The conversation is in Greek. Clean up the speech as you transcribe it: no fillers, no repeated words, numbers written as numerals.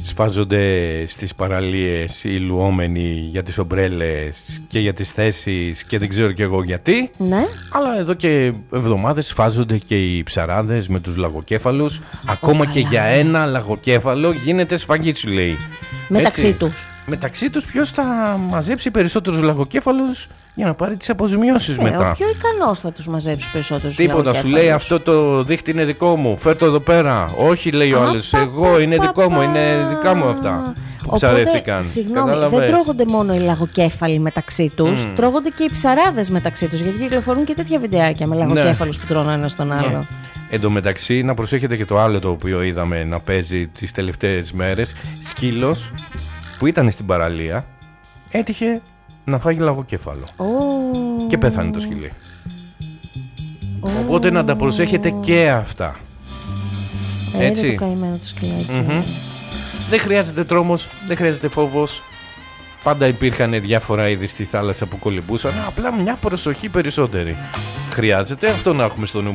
Σφάζονται στις παραλίες οι λουόμενοι για τις ομπρέλες και για τις θέσεις και δεν ξέρω κι εγώ γιατί. Ναι. Αλλά εδώ και εβδομάδες σφάζονται και οι ψαράδες με τους λαγοκέφαλους. Ακόμα και για ένα λαγοκέφαλο γίνεται σφαγή, σου λέει. Μεταξύ τους. Μεταξύ τους ποιος θα μαζέψει περισσότερους λαγοκέφαλους για να πάρει τις αποζημιώσεις μετά. Ο πιο ικανός θα τους μαζέψει περισσότερους. Τίποτα, σου λέει αυτό το δίχτυ είναι δικό μου, φέρ' το εδώ πέρα. Όχι, λέει ο άλλος, εγώ είναι δικό μου, είναι δικά μου αυτά που ψαρεύτηκαν. Συγγνώμη, δεν τρώγονται μόνο οι λαγοκέφαλοι μεταξύ τους, τρώγονται και οι ψαράδες μεταξύ τους. Γιατί κυκλοφορούν και τέτοια βιντεάκια με λαγοκέφαλους που τρώνε ένα στον άλλο. Εν τω μεταξύ, να προσέχετε και το άλλο το οποίο είδαμε να παίζει τις τελευταίες μέρες. Σκύλος που ήταν στην παραλία έτυχε να φάγει λαγοκέφαλο. Και πέθανε το σκυλί. Οπότε να τα προσέχετε και αυτά. Έτσι. Το καημένο το σκυλάκι. Δεν χρειάζεται τρόμος, δεν χρειάζεται φόβος. Πάντα υπήρχαν διάφορα είδη στη θάλασσα που κολυμπούσαν. Απλά μια προσοχή περισσότερη χρειάζεται, αυτό να έχουμε στο νου.